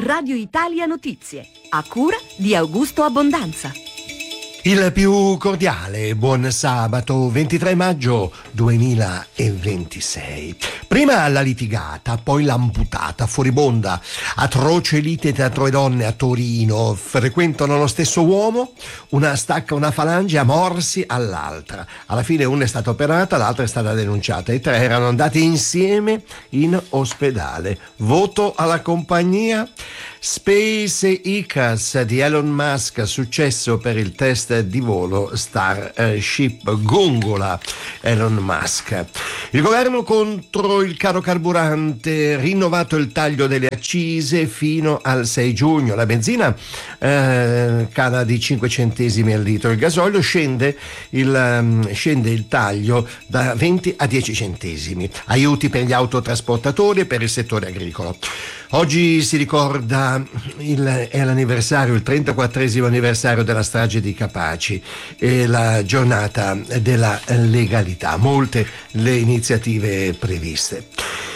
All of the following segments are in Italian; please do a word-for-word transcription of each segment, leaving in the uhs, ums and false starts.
Radio Italia Notizie, a cura di Augusto Abbondanza. Il più cordiale buon sabato ventitré maggio duemilaventisei. Prima la litigata, poi l'amputata, furibonda, atroce lite tra tre donne a Torino. Frequentano lo stesso uomo, una stacca una falange a morsi all'altra. Alla fine una è stata operata, l'altra è stata denunciata. I tre erano andati insieme in ospedale. Voto alla compagnia. SpaceX di Elon Musk, successo per il test di volo Starship, gongola Elon Musk. Il governo contro il caro carburante, rinnovato il taglio delle accise fino al sei giugno. La benzina eh, cala di cinque centesimi al litro, il gasolio scende il, um, scende il taglio da venti a dieci centesimi. Aiuti per gli autotrasportatori e per il settore agricolo. Oggi si ricorda, il, è l'anniversario, il trentaquattresimo anniversario della strage di Capaci e la giornata della legalità. Molte le iniziative previste.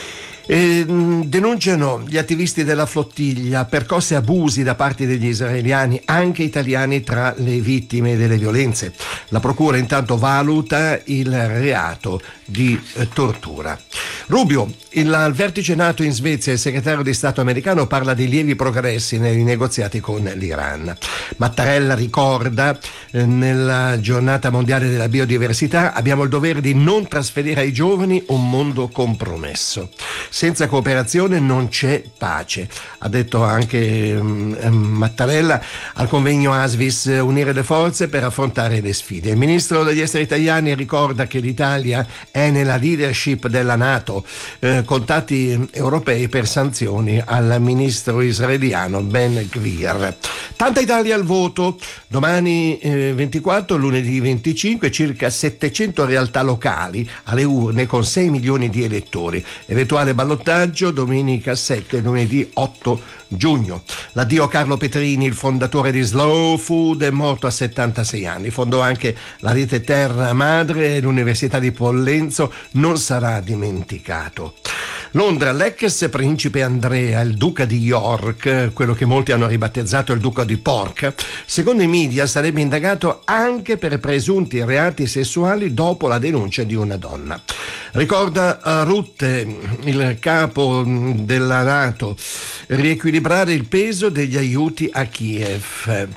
E, mh, denunciano gli attivisti della flottiglia percosse e abusi da parte degli israeliani, anche italiani, tra le vittime delle violenze. La procura intanto valuta il reato di eh, tortura. Rubio, il, al vertice NATO in Svezia, il segretario di Stato americano parla di lievi progressi nei negoziati con l'Iran. Mattarella ricorda eh, nella giornata mondiale della biodiversità: abbiamo il dovere di non trasferire ai giovani un mondo compromesso. Senza cooperazione non c'è pace, ha detto anche um, Mattarella al convegno Asvis, unire le forze per affrontare le sfide. Il ministro degli esteri italiani ricorda che l'Italia è nella leadership della NATO, eh, contatti europei per sanzioni al ministro israeliano Ben Gvir. Tanta Italia al voto, domani eh, ventiquattro, lunedì venticinque, circa settecento realtà locali alle urne con sei milioni di elettori. Eventuale ballottaggio domenica sette, lunedì otto giugno. L'addio a Carlo Petrini, il fondatore di Slow Food, è morto a settantasei anni. Fondò anche la rete Terra Madre e l'Università di Pollenzo non sarà dimenticato. Londra, l'ex principe Andrea, il duca di York, quello che molti hanno ribattezzato il duca di Pork, secondo i media sarebbe indagato anche per presunti reati sessuali dopo la denuncia di una donna. Ricorda uh, Rutte, il capo della NATO, riequilibrare il peso degli aiuti a Kiev.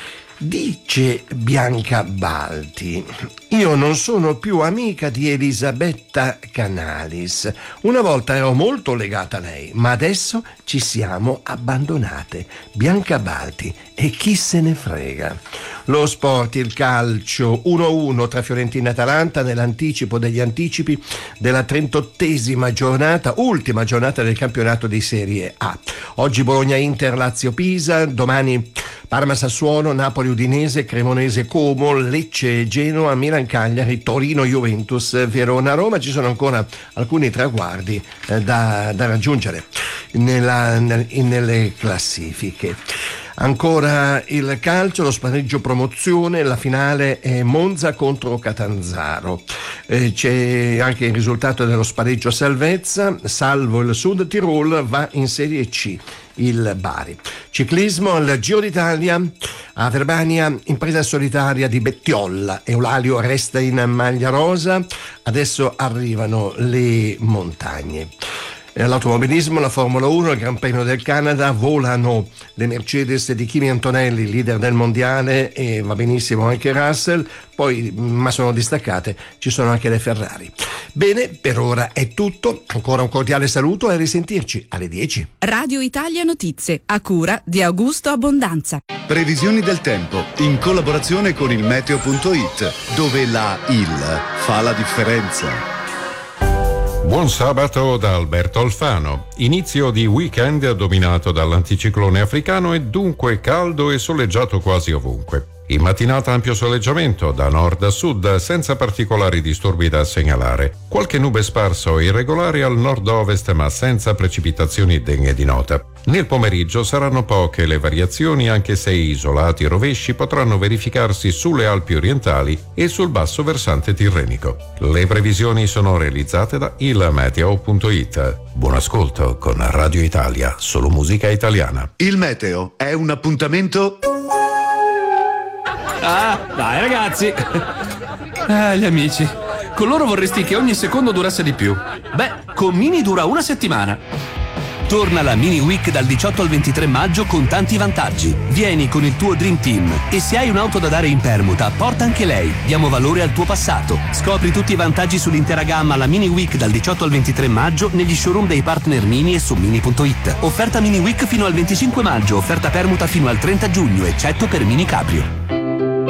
Dice Bianca Balti: io non sono più amica di Elisabetta Canalis. Una volta ero molto legata a lei, ma adesso ci siamo abbandonate. Bianca Balti, e chi se ne frega. Lo sport, il calcio, uno a uno tra Fiorentina e Atalanta nell'anticipo degli anticipi della trentottesima giornata, ultima giornata del campionato di Serie A. Oggi Bologna-Inter, Lazio-Pisa, domani Parma-Sassuolo, Napoli-Udinese, Cremonese-Como, Lecce-Genoa, Milan-Cagliari, Torino-Juventus, Verona-Roma. Ci sono ancora alcuni traguardi eh, da, da raggiungere nella, nel, nelle classifiche. Ancora il calcio, lo spareggio promozione, la finale è Monza contro Catanzaro. Eh, c'è anche il risultato dello spareggio salvezza, salvo il Sud Tirol va in Serie C il Bari. Ciclismo, al Giro d'Italia a Verbania, impresa solitaria di Bettiolla, Eulalio resta in maglia rosa, adesso arrivano le montagne. L'automobilismo, la Formula uno, il Gran Premio del Canada, volano le Mercedes di Kimi Antonelli, leader del mondiale, e va benissimo anche Russell, poi, ma sono distaccate, ci sono anche le Ferrari. Bene, per ora è tutto, ancora un cordiale saluto e a risentirci alle dieci. Radio Italia Notizie, a cura di Augusto Abbondanza. Previsioni del tempo, in collaborazione con il meteo punto it, dove la I L fa la differenza. Buon sabato da Alberto Alfano. Inizio di weekend dominato dall'anticiclone africano e dunque caldo e soleggiato quasi ovunque. In mattinata ampio soleggiamento da nord a sud senza particolari disturbi da segnalare. Qualche nube sparsa o irregolare al nord-ovest ma senza precipitazioni degne di nota. Nel pomeriggio saranno poche le variazioni, anche se isolati rovesci potranno verificarsi sulle Alpi orientali e sul basso versante tirrenico. Le previsioni sono realizzate da il meteo punto it. Buon ascolto con Radio Italia, solo musica italiana. Il meteo è un appuntamento. Ah, dai ragazzi. Ah, gli amici. Con loro vorresti che ogni secondo durasse di più. Beh, con Mini dura una settimana. Torna la Mini Week dal diciotto al ventitré maggio con tanti vantaggi. Vieni con il tuo Dream Team e se hai un'auto da dare in permuta, porta anche lei. Diamo valore al tuo passato. Scopri tutti i vantaggi sull'intera gamma alla Mini Week dal diciotto al ventitré maggio negli showroom dei partner Mini e su Mini punto it. Offerta Mini Week fino al venticinque maggio, offerta permuta fino al trenta giugno, eccetto per Mini Cabrio.